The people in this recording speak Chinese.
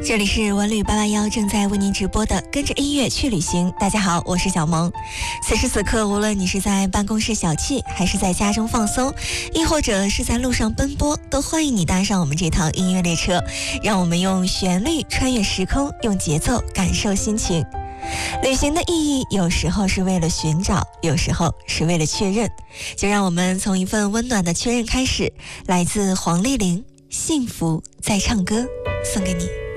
这里是文旅881正在为您直播的跟着音乐去旅行。大家好，我是小萌。此时此刻，无论你是在办公室小憩，还是在家中放松，亦或者是在路上奔波，都欢迎你搭上我们这趟音乐列车，让我们用旋律穿越时空，用节奏感受心情。旅行的意义有时候是为了寻找，有时候是为了确认。就让我们从一份温暖的确认开始，来自黄丽玲，幸福在唱歌，送给你。